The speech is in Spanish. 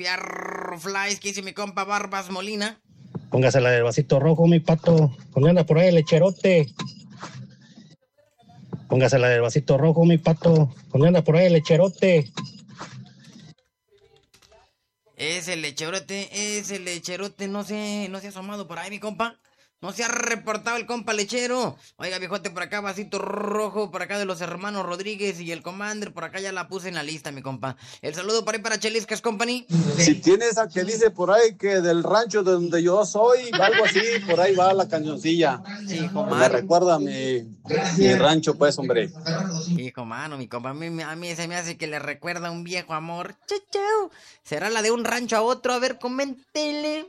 Fierro Flies, ¿qué dice mi compa Barbas Molina? Póngasela del vasito rojo, mi pato. ¿Dónde anda por ahí el lecherote? Póngasela del vasito rojo, mi pato. ¿Dónde anda por ahí el lecherote? Ese lecherote, no se ha asomado por ahí, mi compa. No se ha reportado el compa lechero. Oiga, viejote, por acá, vasito rojo, por acá de los hermanos Rodríguez y el Commander, por acá ya la puse en la lista, mi compa. El saludo por ahí para Cheliscas Company. Si tienes a que dice por ahí que del rancho de donde yo soy, algo así, por ahí va la cañoncilla. Hijo, Me mano. recuerda a mi rancho, pues, hombre. Hijo, mano, mi compa, a mí se me hace que le recuerda un viejo amor. Chau, chau. ¿Será la de un rancho a otro? A ver, coméntele.